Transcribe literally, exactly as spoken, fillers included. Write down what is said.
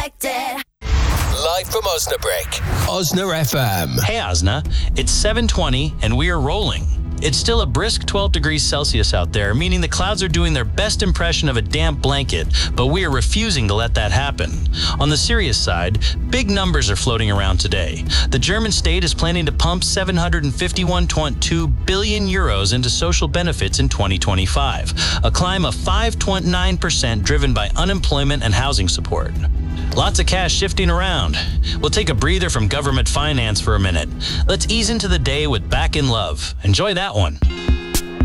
connected. Live from Osnabrück, Osna F M. Hey Osna, it's seven twenty and we are rolling. It's still a brisk twelve degrees Celsius out there, meaning the clouds are doing their best impression of a damp blanket, but we are refusing to let that happen. On the serious side, big numbers are floating around today. The German state is planning to pump seven hundred fifty-one point two billion euros into social benefits in twenty twenty-five, a climb of five point nine percent driven by unemployment and housing support. Lots of cash shifting around. We'll take a breather from government finance for a minute. Let's ease into the day with Back in Love. Enjoy that one.